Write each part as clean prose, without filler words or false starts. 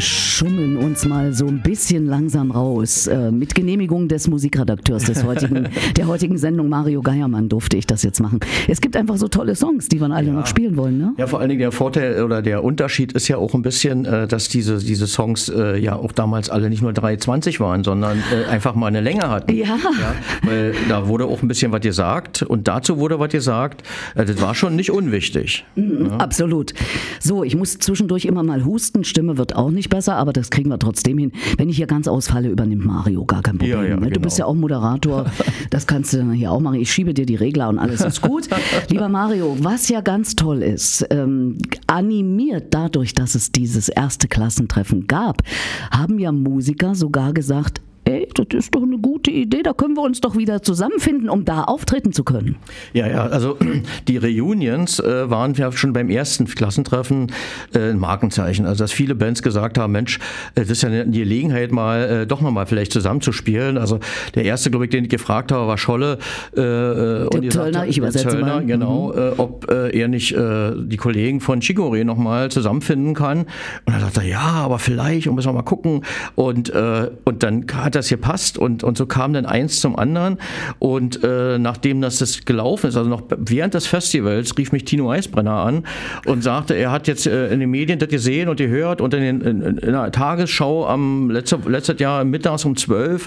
schummeln uns mal so ein bisschen langsam raus. Mit Genehmigung des Musikredakteurs der heutigen Sendung, Mario Geiermann, durfte ich das jetzt machen. Es gibt einfach so tolle Songs, die wir alle noch spielen wollen, ne? Ja, vor allen Dingen der Vorteil oder der Unterschied ist ja auch ein bisschen, dass diese Songs ja auch damals alle nicht nur 3,20 waren, sondern einfach mal eine Länge hatten. Ja. Weil da wurde auch ein bisschen was gesagt und dazu wurde was gesagt. Das war schon nicht unwichtig. Ja. Absolut. So, ich muss zwischendurch immer mal husten. Stimme wird auch nicht besser, aber das kriegen wir trotzdem hin. Wenn ich hier ganz ausfalle, übernimmt Mario, gar kein Problem. Ja, ne? Du bist ja auch Moderator, das kannst du dann hier auch machen. Ich schiebe dir die Regler und alles ist gut. Lieber Mario, was ja ganz toll ist, animiert dadurch, dass es dieses erste Klassentreffen gab, haben ja Musiker sogar gesagt, ey, das ist doch eine gute Idee, da können wir uns doch wieder zusammenfinden, um da auftreten zu können. Ja, also die Reunions waren ja schon beim ersten Klassentreffen ein Markenzeichen. Also dass viele Bands gesagt haben, Mensch, das ist ja eine Gelegenheit, doch nochmal vielleicht zusammenzuspielen. Also der erste, glaube ich, den ich gefragt habe, war Scholle. Der Zöllner, ich übersetze mal. Genau, ob er nicht die Kollegen von Chicorée nochmal zusammenfinden kann. Und er sagte, ja, aber vielleicht, und müssen wir mal gucken. Und dann hat das gepasst und so kam dann eins zum anderen und nachdem das gelaufen ist, also noch während des Festivals, rief mich Tino Eisbrenner an und sagte, er hat jetzt in den Medien das gesehen und gehört und in der Tagesschau letztes Jahr mittags um 12,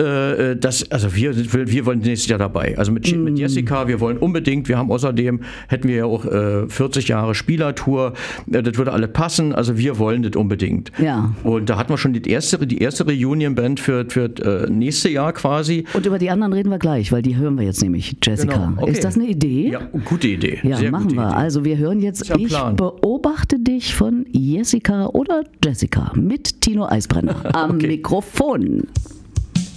also wir wollen nächstes Jahr dabei. Also mit Jessica, wir wollen unbedingt, hätten wir ja auch 40 Jahre Spielertour, das würde alle passen, also wir wollen das unbedingt. Ja. Und da hatten wir schon die erste Reunion-Band für nächste Jahr quasi. Und über die anderen reden wir gleich, weil die hören wir jetzt nämlich, Jessica. Genau. Okay. Ist das eine Idee? Ja, gute Idee. Ja, sehr machen gute wir. Idee. Also wir hören jetzt Ich beobachte dich von Jessica oder Jessica mit Tino Eisbrenner am Mikrofon.